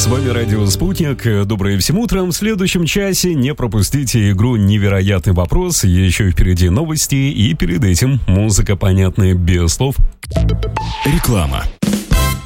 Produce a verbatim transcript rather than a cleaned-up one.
С вами Радио Спутник. Доброе всем утром. В следующем часе не пропустите игру «Невероятный вопрос». Еще впереди новости, и перед этим музыка, понятная без слов. Реклама.